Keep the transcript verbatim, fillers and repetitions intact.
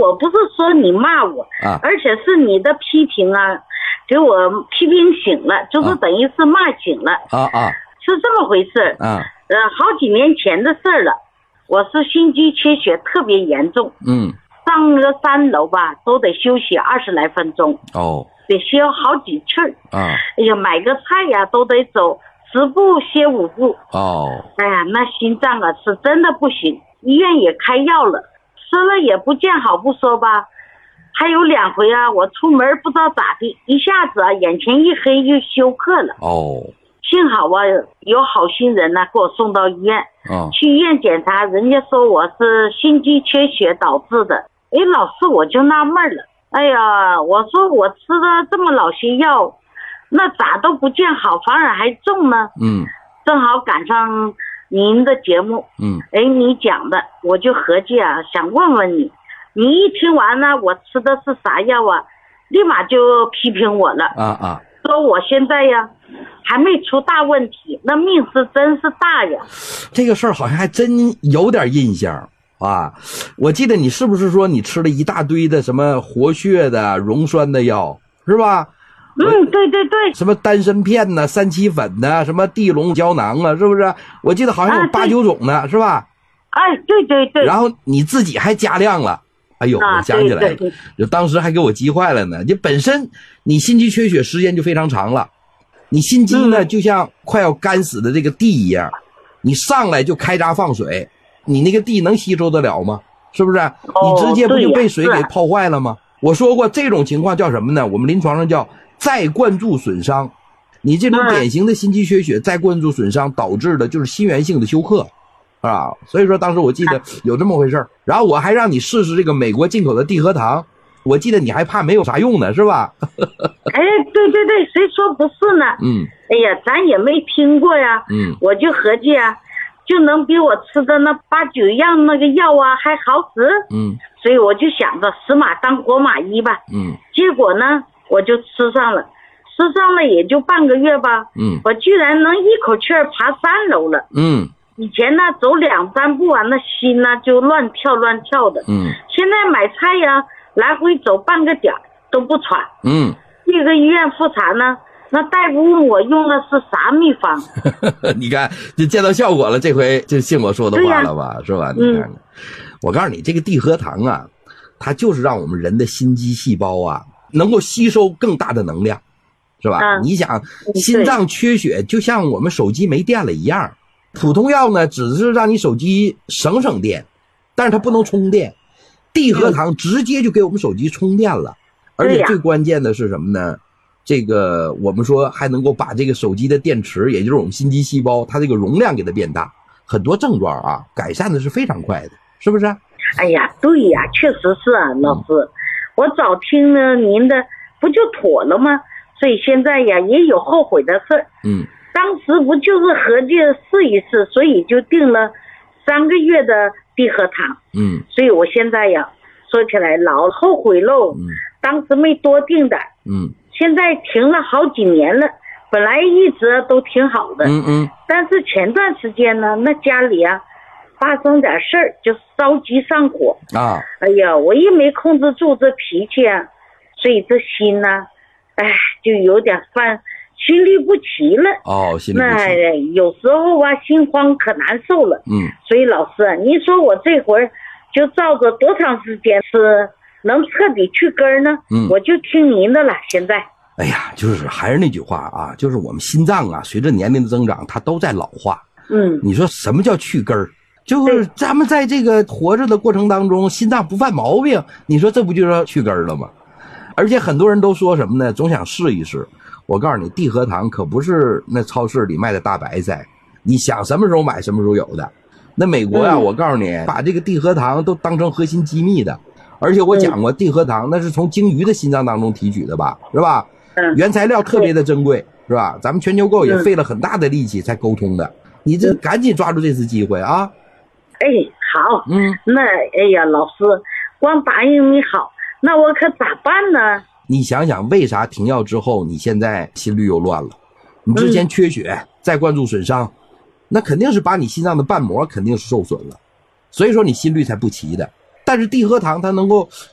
我不是说你骂我啊，而且是你的批评啊，给我批评醒了，就是等于是骂醒了啊啊， 是这么回事啊。呃，好几年前的事了，我是心肌缺血特别严重， 嗯， 上个三楼吧，都得休息二十来分钟哦， 得歇好几次啊， 哎呀，买个菜呀都得走十步歇五步哦， 哎呀，那心脏啊是真的不行，医院也开药了，吃了也不见好不说吧，还有两回啊，我出门不知道咋的，一下子啊眼前一黑就休克了哦， 幸好啊有好心人呢、啊、给我送到医院， 哦， 去医院检查，人家说我是心肌缺血导致的。哎，老师我就纳闷了，哎呀，我说我吃了这么老些药，那咋都不见好，反而还重呢？ 嗯， 正好赶上您的节目， 嗯， 哎，你讲的，我就合计啊，想问问你，你一听完呢，我吃的是啥药啊，立马就批评我了， 啊啊， 说我现在呀还没出大问题，那命是真是大呀。 这个事儿好像还真有点印象啊，我记得你是不是说你吃了一大堆的什么活血的、溶栓的药，是吧？ 嗯，对对对， 什么丹参片呢、三七粉呢、什么地龙胶囊啊，是不是？我记得好像有八九种呢，是吧？ 哎，对对对。 然后你自己还加量了，哎呦，我想起来了，就当时还给我急坏了呢。就本身你心肌缺血时间就非常长了，你心肌呢就像快要干死的这个地一样，你上来就开闸放水，你那个地能吸收得了吗？是不是？你直接不就被水给泡坏了吗？我说过这种情况叫什么呢？我们临床上叫再灌注损伤。你这种典型的心肌缺血再灌注损伤导致的就是心源性的休克啊，所以说当时我记得有这么回事。然后我还让你试试这个美国进口的地核糖，我记得你还怕没有啥用呢，是吧？ 哎，对对对，谁说不是呢？ 嗯， 哎呀，咱也没听过呀。 嗯， 我就合计啊，就能比我吃的那八九样那个药啊还好使。 嗯， 所以我就想着死马当活马医吧。 嗯， 结果呢，我就吃上了，吃上了也就半个月吧。 嗯， 我居然能一口气儿爬三楼了。 嗯，以前呢走两三步啊，那心呢就乱跳乱跳的。 嗯，现在买菜呀，来回走半个点都不喘。 嗯， 这个医院复查呢，那大夫问我用的是啥秘方。 你看就见到效果了，这回就信我说的话了吧，是吧？你看看、嗯、我告诉你，这个地核糖啊，它就是让我们人的心肌细胞啊能够吸收更大的能量，是吧、嗯、你想心脏缺血就像我们手机没电了一样，普通药呢只是让你手机省省电，但是它不能充电，地核糖直接就给我们手机充电了、嗯、而且最关键的是什么呢？这个我们说还能够把这个手机的电池，也就是我们心肌细胞，它这个容量给它变大，很多症状啊改善的是非常快的，是不是？ 哎呀，对呀，确实是啊，老师、嗯、我早听了您的不就妥了吗？所以现在呀也有后悔的事。嗯，当时不就是合计试一试，所以就定了三个月的地核糖。嗯，所以我现在呀说起来老后悔喽。嗯，当时没多定的。嗯，现在停了好几年了，本来一直都挺好的。嗯嗯，但是前段时间呢，那家里啊发生点事儿，就着急上火啊。哎呀，我也没控制住这脾气啊，所以这心呢、啊，哎，就有点犯心律不齐了。哦，心律不齐。那有时候啊，心慌可难受了。嗯，所以老师，你说我这会儿就照着多长时间是能彻底去根呢？嗯，我就听您的了。现在，哎呀，就是还是那句话啊，就是我们心脏啊，随着年龄的增长，它都在老化。嗯，你说什么叫去根儿？就是咱们在这个活着的过程当中，心脏不犯毛病，你说这不就是去根儿了吗？而且很多人都说什么呢？总想试一试。我告诉你，地核糖可不是那超市里卖的大白菜，你想什么时候买什么时候有的。那美国呀、啊嗯，我告诉你，把这个地核糖都当成核心机密的。而且我讲过，地核糖那是从鲸鱼的心脏当中提取的吧，是吧？嗯，原材料特别的珍贵，是吧？咱们全球购也费了很大的力气才沟通的。你这赶紧抓住这次机会啊！哎，好，嗯，那哎呀，老师，光答应你好，那我可咋办呢？你想想，为啥停药之后，你现在心率又乱了？你之前缺血，嗯、再灌注损伤，那肯定是把你心脏的瓣膜肯定是受损了，所以说你心率才不齐的。但是地核糖它能够